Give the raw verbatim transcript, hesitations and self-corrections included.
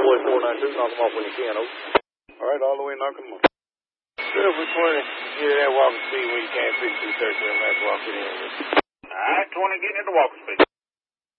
Boys four nine two, knock them off when you can, over. All right, all the way, knock them off. Silver twenty, get that walking speed when you can't fix two thirty, let's walk it in. All right, twenty, getting at the walking speed.